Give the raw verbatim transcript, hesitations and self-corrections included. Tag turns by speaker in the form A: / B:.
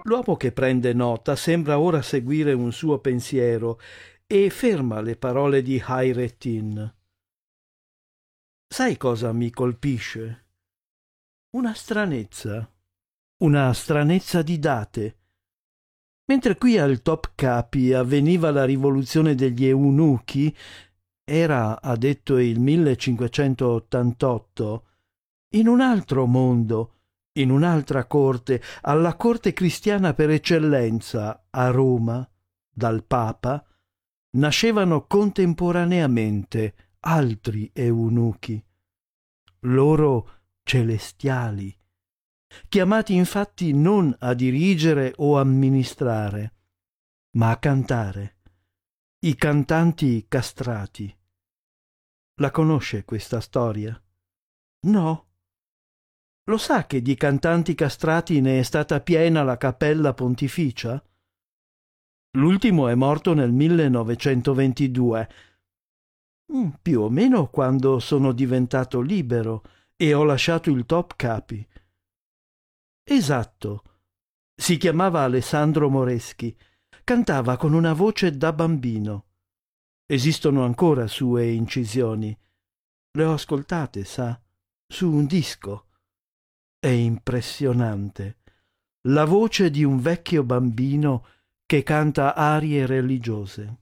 A: L'uomo che prende nota sembra ora seguire un suo pensiero e ferma le parole di Hayreddin. Sai cosa mi colpisce? Una stranezza. Una stranezza di date. Mentre qui al Topkapi avveniva la rivoluzione degli eunuchi, era, ha detto, il millecinquecentottantotto, in un altro mondo, in un'altra corte, alla corte cristiana per eccellenza, a Roma, dal Papa, nascevano contemporaneamente altri eunuchi, loro celestiali, chiamati infatti non a dirigere o amministrare, ma a cantare, i cantanti castrati. La conosce questa storia? No. Lo sa che di cantanti castrati ne è stata piena la cappella pontificia? L'ultimo è morto nel millenovecentoventidue, mm, più o meno quando sono diventato libero e ho lasciato il Topkapi. Esatto. Si chiamava Alessandro Moreschi. Cantava con una voce da bambino. Esistono ancora sue incisioni. Le ho ascoltate, sa, su un disco. È impressionante. La voce di un vecchio bambino che canta arie religiose.